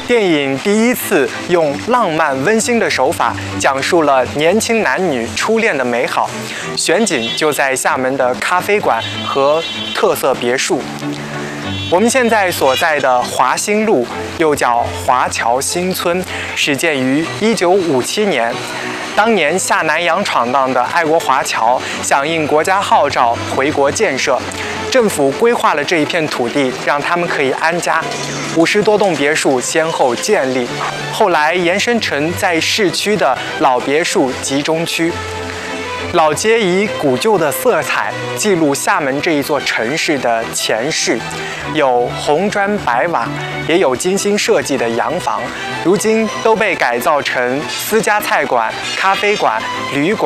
电影第一次用浪漫温馨的手法讲述了年轻男女初恋的美好，选景就在厦门的咖啡馆和特色别墅。我们现在所在的华新路，又叫华侨新村，始建于1957年。当年下南洋闯荡的爱国华侨响应国家号召回国建设，政府规划了这一片土地，让他们可以安家。50多栋别墅先后建立，后来延伸成在市区的老别墅集中区。老街以古旧的色彩记录厦门这一座城市的前世，有红砖白瓦，也有精心设计的洋房，如今都被改造成私家菜馆、咖啡馆、旅馆。